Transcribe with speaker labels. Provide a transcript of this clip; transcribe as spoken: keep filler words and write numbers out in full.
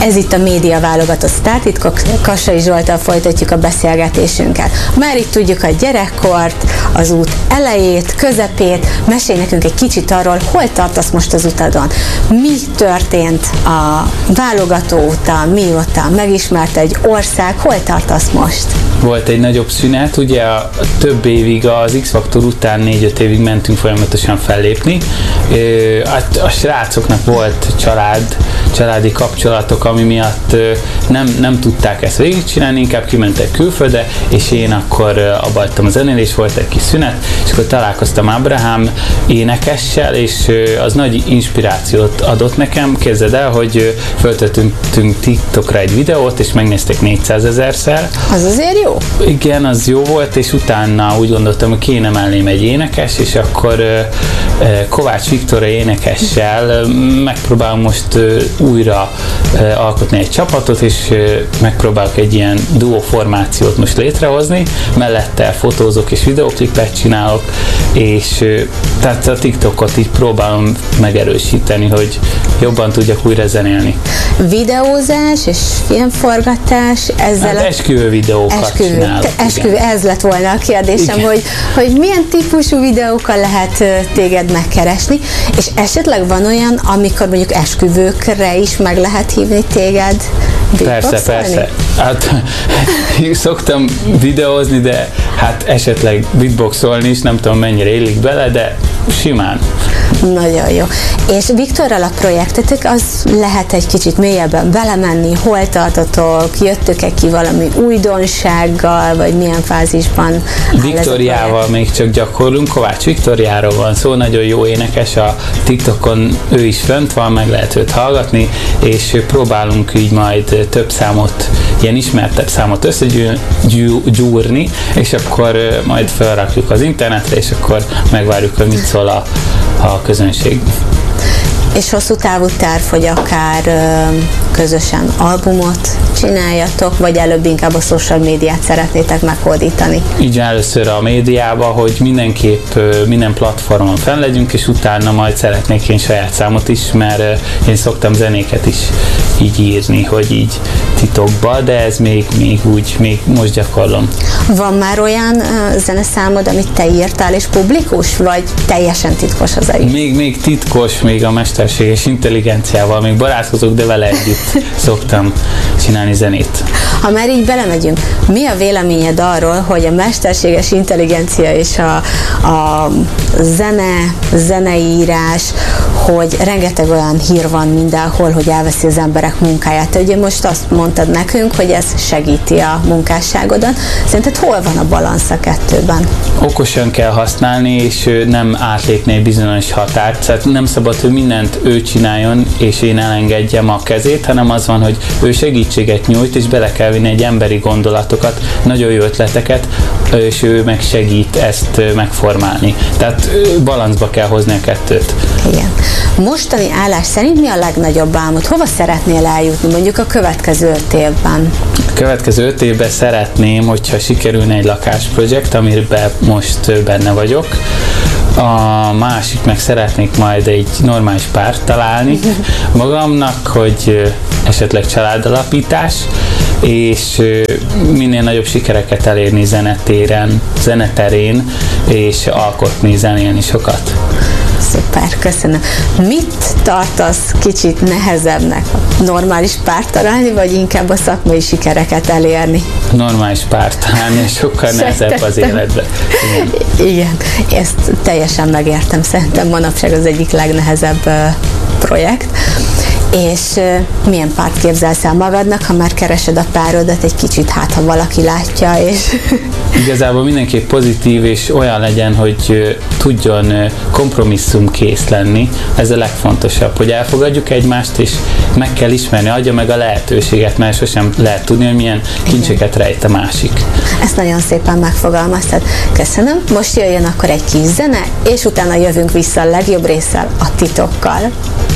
Speaker 1: Ez itt a Média Válogatott Sztártitkok, Kassai Zsolttal folytatjuk a beszélgetésünket. Már itt tudjuk a gyerekkort, az út elejét, közepét, mesélj nekünk egy kicsit arról, hol tartasz most az utadon. Mi történt a válogató után, mióta megismerte egy ország, hol tartasz most?
Speaker 2: Volt egy nagyobb szünet, ugye a több évig az X-faktor után négy-öt évig mentünk folyamatosan fellépni. A srácoknak volt család, családi kapcsolatok, ami miatt nem, nem tudták ezt végigcsinálni, inkább kimentek külföldre, és én akkor abba hagytam a zenélést, volt egy kis szünet, és akkor találkoztam Ábrahám énekessel, és az nagy inspirációt adott nekem. Képzeld el, hogy föltöltöttünk TikTokra egy videót, és megnézték négyszázezerszer.
Speaker 1: Az azért jó?
Speaker 2: Igen, az jó volt, és utána úgy gondoltam, hogy kéne mellém egy énekes, és akkor Kovács Viktor énekessel megpróbálom most újra alkotni egy csapatot, és megpróbálok egy ilyen duo formációt most létrehozni, mellette fotózok és videóklipet csinálok, és tehát a TikTokot így próbálom megerősíteni, hogy jobban tudjak újra zenélni.
Speaker 1: Videózás és filmforgatás, ezzel
Speaker 2: hát a... esküvő videókat
Speaker 1: esküvő.
Speaker 2: csinálok.
Speaker 1: Esküvő, ez lett volna a kérdésem, hogy, hogy milyen típusú videókkal lehet téged megkeresni, és esetleg van olyan, amikor mondjuk esküvőkre is meg lehet hívni téged?
Speaker 2: Persze, persze. Hát szoktam videózni, de hát esetleg beatboxolni is, nem tudom mennyire élik bele, de simán.
Speaker 1: Nagyon jó. És Viktorral a projektetek, az lehet egy kicsit mélyebben belemenni, hol tartotok, jöttök-e ki valami újdonsággal, vagy milyen fázisban?
Speaker 2: Viktoriával még csak gyakorlunk, Kovács Viktoriáról van szó, nagyon jó énekes, a TikTokon ő is fönt van, meg lehet őt hallgatni, és próbálunk így majd több számot, ilyen ismertebb számot összegyúrni, és akkor majd felrakjuk az internetre, és akkor megvárjuk, hogy mit szól a, a közönség.
Speaker 1: És hosszú távú terv, hogy akár ö, közösen albumot csináljatok, vagy előbb inkább a social médiát szeretnétek meghódítani?
Speaker 2: Így először a médiába, hogy mindenképp ö, minden platformon fenn legyünk, és utána majd szeretnék én saját számot is, mert ö, én szoktam zenéket is így írni, hogy így titokba, de ez még, még úgy, még most gyakorlom.
Speaker 1: Van már olyan uh, zeneszámod, amit te írtál és publikus, vagy teljesen titkos az egész?
Speaker 2: Még, még titkos, még a mesterséges intelligenciával, még barátkozok, de vele együtt szoktam csinálni zenét.
Speaker 1: Ha már így belemegyünk, mi a véleményed arról, hogy a mesterséges intelligencia és a, a zene, zeneírás, hogy rengeteg olyan hír van mindenhol, hogy elveszi az emberek munkáját. Te ugye most azt mondtad nekünk, hogy ez segíti a munkásságodat. Szerinted hol van a balansz a kettőben?
Speaker 2: Okosan kell használni, és nem átlépni egy bizonyos határt. Tehát nem szabad, hogy mindent ő csináljon, és én elengedjem a kezét, hanem az van, hogy ő segítséget nyújt, és bele kell vinni egy emberi gondolatokat, nagyon jó ötleteket, és ő meg segít ezt megformálni. Tehát balanszba kell hozni a kettőt.
Speaker 1: Igen. Mostani állás szerint mi a legnagyobb álmod? Hova szeretnél eljutni mondjuk a következő öt évben?
Speaker 2: A következő öt évben szeretném, hogyha sikerülne egy lakásprojekt, amiben most benne vagyok. A másik meg szeretnék majd egy normális párt találni magamnak, hogy esetleg családalapítás, és minél nagyobb sikereket elérni zenetéren, zeneterén, és alkotni, zenélni sokat.
Speaker 1: Szuper, köszönöm. Mit tartasz kicsit nehezebbnek? Normális párt találni, vagy inkább a szakmai sikereket elérni?
Speaker 2: Normális párt találni, sokkal nehezebb az életben.
Speaker 1: Igen. Igen, ezt teljesen megértem. Szerintem manapság az egyik legnehezebb uh, projekt. És uh, milyen párt képzelsz el magadnak, ha már keresed a párodat egy kicsit, hát ha valaki látja, és...
Speaker 2: Igazából mindenképp pozitív, és olyan legyen, hogy uh, tudjon uh, kompromisszumkész lenni. Ez a legfontosabb, hogy elfogadjuk egymást, és meg kell ismerni, adja meg a lehetőséget, mert sosem lehet tudni, hogy milyen kincseket rejt a másik.
Speaker 1: Ezt nagyon szépen megfogalmaztad. Köszönöm. Most jöjjön akkor egy kis zene, és utána jövünk vissza a legjobb résszel, a titokkal.